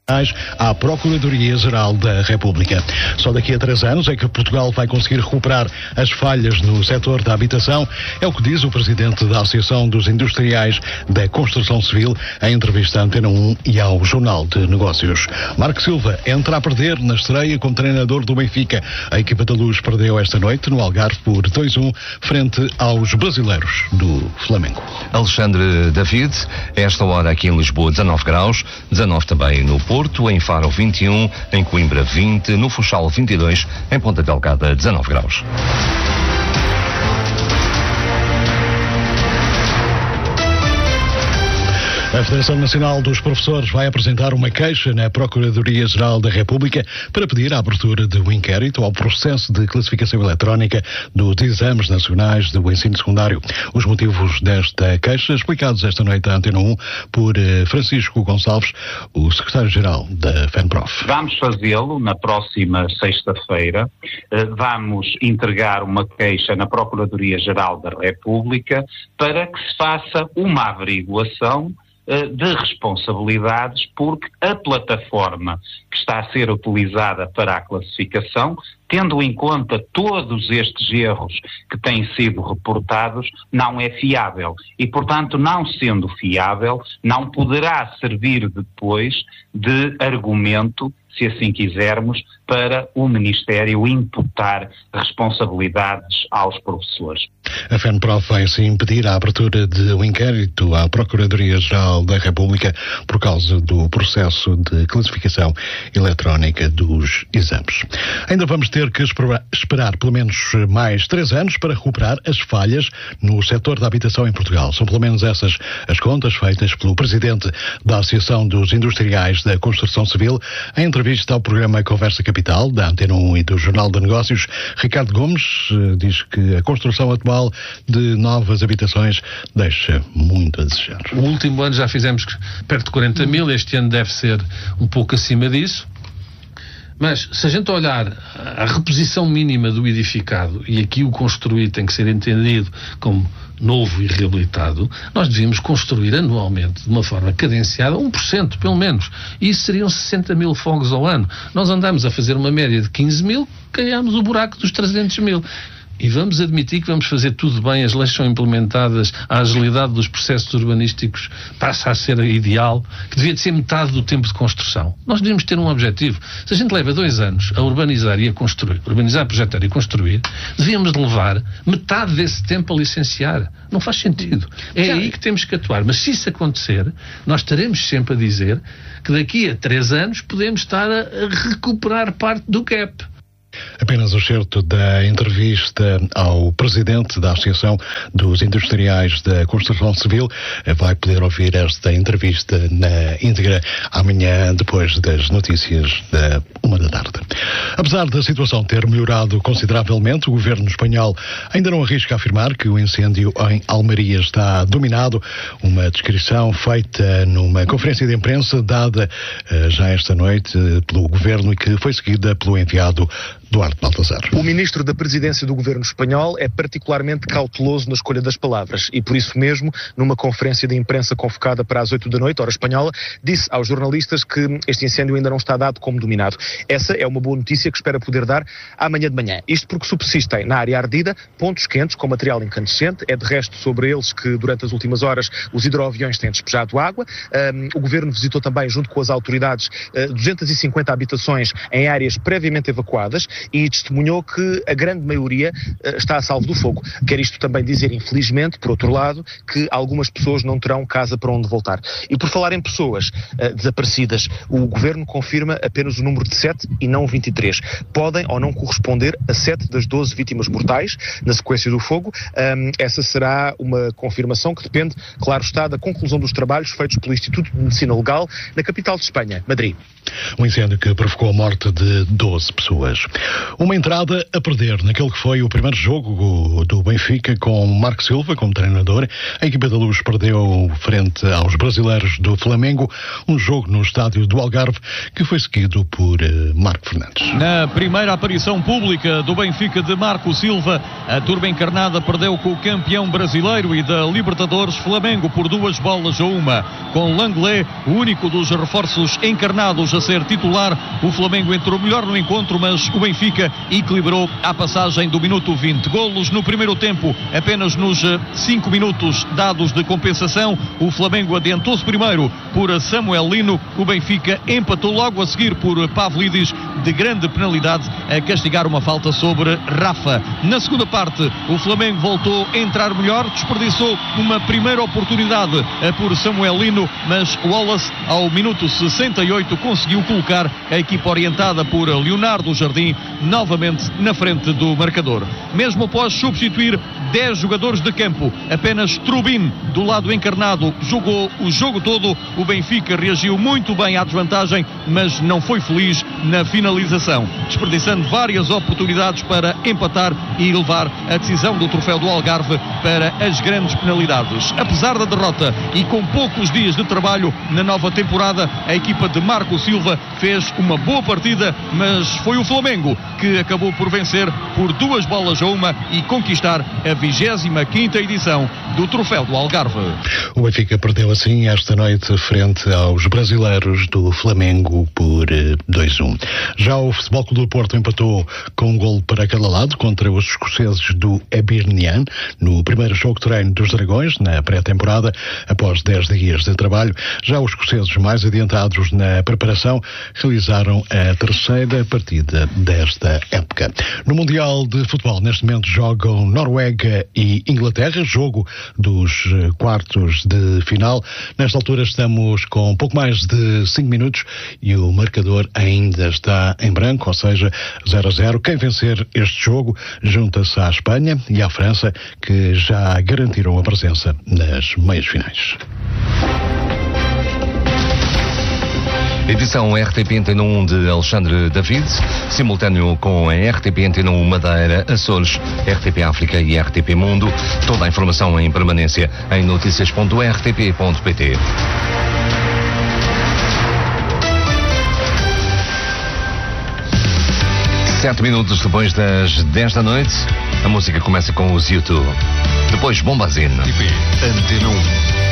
à Procuradoria-Geral da República. Só daqui a 3 anos é que Portugal vai conseguir recuperar as falhas no setor da habitação, é o que diz o presidente da Associação dos Industriais da Construção Civil em entrevista à Antena 1 e ao Jornal de Negócios. Marco Silva entra a perder na estreia como treinador do Benfica. A equipa da Luz perdeu esta noite no Algarve por 2-1 frente aos brasileiros do Flamengo. Alexandre David, esta hora aqui em Lisboa 19 graus, 19 também no Porto, em Faro 21, em Coimbra 20, no Funchal 22, em Ponta Delgada 19 graus. A Federação Nacional dos Professores vai apresentar uma queixa na Procuradoria-Geral da República para pedir a abertura de um inquérito ao processo de classificação eletrónica dos exames nacionais do ensino secundário. Os motivos desta queixa explicados esta noite à Antena 1 por Francisco Gonçalves, o secretário-geral da FENPROF. Vamos fazê-lo na próxima sexta-feira. Vamos entregar uma queixa na Procuradoria-Geral da República para que se faça uma averiguação de responsabilidades, porque a plataforma que está a ser utilizada para a classificação, tendo em conta todos estes erros que têm sido reportados, não é fiável. E, portanto, não sendo fiável, não poderá servir depois de argumento, se assim quisermos, para o Ministério imputar responsabilidades aos professores. A FENPROF vai assim pedir a abertura de um inquérito à Procuradoria-Geral da República por causa do processo de classificação eletrónica dos exames. Ainda vamos ter que esperar pelo menos mais 3 anos para recuperar as falhas no setor da habitação em Portugal. São pelo menos essas as contas feitas pelo presidente da Associação dos Industriais da Construção Civil em entrevista ao programa Conversa Capital, da Antena 1 e do Jornal de Negócios. Ricardo Gomes diz que a construção atual de novas habitações deixa muito a desejar. O último ano já fizemos perto de 40 mil, este ano deve ser um pouco acima disso. Mas, se a gente olhar a reposição mínima do edificado, e aqui o construir tem que ser entendido como novo e reabilitado, nós devíamos construir anualmente, de uma forma cadenciada, 1%, pelo menos. E isso seriam 60 mil fogos ao ano. Nós andamos a fazer uma média de 15 mil, caiamos o buraco dos 300 mil. E vamos admitir que vamos fazer tudo bem, as leis são implementadas, a agilidade dos processos urbanísticos passa a ser ideal, que devia de ser metade do tempo de construção. Nós devíamos ter um objetivo. Se a gente leva 2 anos a urbanizar e a construir, urbanizar, projetar e construir, devíamos de levar metade desse tempo a licenciar. Não faz sentido. É aí que temos que atuar. Mas se isso acontecer, nós estaremos sempre a dizer que daqui a 3 anos podemos estar a recuperar parte do gap. Apenas o certo da entrevista ao presidente da Associação dos Industriais da Construção Civil. Vai poder ouvir esta entrevista na íntegra amanhã, depois das notícias da 13h. Apesar da situação ter melhorado consideravelmente, o governo espanhol ainda não arrisca afirmar que o incêndio em Almeria está dominado. Uma descrição feita numa conferência de imprensa dada já esta noite pelo governo e que foi seguida pelo enviado Duarte Baltazar. O ministro da Presidência do Governo espanhol é particularmente cauteloso na escolha das palavras e, por isso mesmo, numa conferência de imprensa convocada para as 20h, hora espanhola, disse aos jornalistas que este incêndio ainda não está dado como dominado. Essa é uma boa notícia que espera poder dar amanhã de manhã. Isto porque subsistem na área ardida pontos quentes com material incandescente. É de resto sobre eles que, durante as últimas horas, os hidroaviões têm despejado água. O Governo visitou também, junto com as autoridades, 250 habitações em áreas previamente evacuadas e testemunhou que a grande maioria está a salvo do fogo. Quer isto também dizer, infelizmente, por outro lado, que algumas pessoas não terão casa para onde voltar. E por falar em pessoas desaparecidas, o Governo confirma apenas o número de 7 e não 23. Podem ou não corresponder a 7 das 12 vítimas mortais na sequência do fogo. Essa será uma confirmação que depende, claro está, da conclusão dos trabalhos feitos pelo Instituto de Medicina Legal na capital de Espanha, Madrid. Um incêndio que provocou a morte de 12 pessoas. Uma entrada a perder naquele que foi o primeiro jogo do Benfica com Marco Silva como treinador. A equipa da Luz perdeu frente aos brasileiros do Flamengo, um jogo no estádio do Algarve que foi seguido por Marco Fernandes. Na primeira aparição pública do Benfica de Marco Silva, a turma encarnada perdeu com o campeão brasileiro e da Libertadores Flamengo por 2-1. Com Langley, o único dos reforços encarnados a ser titular, o Flamengo entrou melhor no encontro, mas o Benfica equilibrou à passagem do minuto 20. Golos no primeiro tempo, apenas nos 5 minutos dados de compensação. O Flamengo adiantou-se primeiro por Samuel Lino, o Benfica empatou logo a seguir por Pavlidis, de grande penalidade, a castigar uma falta sobre Rafa. Na segunda parte, o Flamengo voltou a entrar melhor, desperdiçou uma primeira oportunidade por Samuel Lino, mas Wallace, ao minuto 68, conseguiu colocar a equipa orientada por Leonardo Jardim novamente na frente do marcador. Mesmo após substituir 10 jogadores de campo, apenas Trubin, do lado encarnado, jogou o jogo todo. O Benfica reagiu muito bem à desvantagem, mas não foi feliz na finalização, desperdiçando várias oportunidades para empatar e levar a decisão do troféu do Algarve para as grandes penalidades. Apesar da derrota e com poucos dias de trabalho na nova temporada, a equipa de Marco Silva fez uma boa partida, mas foi o Flamengo que acabou por vencer por 2-1 e conquistar a 25ª edição do troféu do Algarve. O Benfica perdeu assim esta noite frente aos brasileiros do Flamengo por 2-1. Já o Futebol Clube do Porto empatou com um golo para cada lado contra os escoceses do Hibernian no primeiro jogo de treino dos Dragões na pré-temporada, após 10 dias de trabalho. Já os escoceses mais adiantados na preparação realizaram a terceira partida desta época. No Mundial de Futebol, neste momento jogam Noruega e Inglaterra, jogo dos quartos de final. Nesta altura estamos com pouco mais de 5 minutos e o marcador ainda está em branco, ou seja, 0-0. Quem vencer este jogo junta-se à Espanha e à França, que já garantiram a presença nas meias finais. Edição RTP Antena 1 de Alexandre David, simultâneo com a RTP Antena 1 Madeira, Açores, RTP África e RTP Mundo. Toda a informação em permanência em noticias.rtp.pt. 7 minutos depois das 10 da noite, a música começa com os YouTube. Depois Bombazine. RTP Antena 1.